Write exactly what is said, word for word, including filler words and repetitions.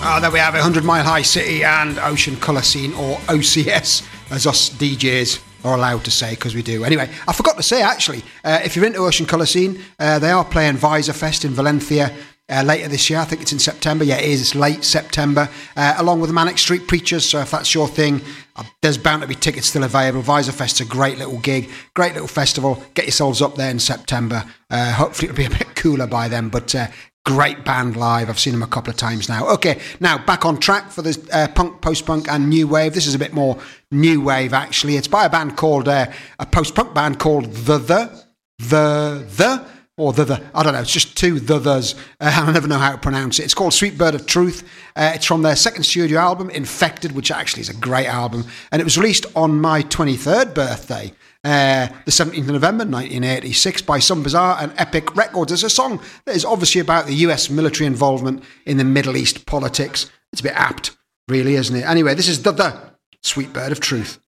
Oh, there we have it, one hundred Mile High City and Ocean Colour Scene, or O C S, as us D Js are allowed to say, because we do. Anyway, I forgot to say, actually, uh, if you're into Ocean Colour Scene, uh, they are playing Visor Fest in Valencia uh, later this year. I think it's in September. Yeah, it is. It's late September, uh, along with the Manic Street Preachers. So if that's your thing, uh, there's bound to be tickets still available. Visor Fest's a great little gig, great little festival. Get yourselves up there in September. Uh, hopefully it'll be a bit cooler by then, but... Uh, Great band live. I've seen them a couple of times now. Okay, now back on track for the uh, punk, post-punk and new wave. This is a bit more new wave, actually. It's by a band called, uh, a post-punk band called The The, The The, or The The. I don't know. It's just two The The's. Uh, I never know how to pronounce it. It's called Sweet Bird of Truth. Uh, it's from their second studio album, Infected, which actually is a great album. And it was released on my twenty-third birthday. Uh, the seventeenth of November nineteen eighty-six by Some Bizarre and Epic Records. It's a song that is obviously about the U S military involvement in the Middle East politics. It's a bit apt, really, isn't it? Anyway, this is The The, Sweet Bird of Truth.